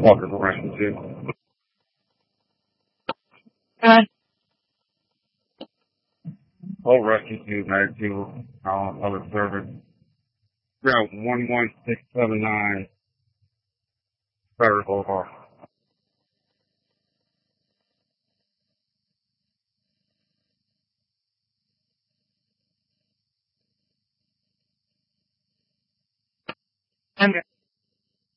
Walker Corrections here. Whole rescue to Mag 2, public service. Route 11679, Ferry Boulevard.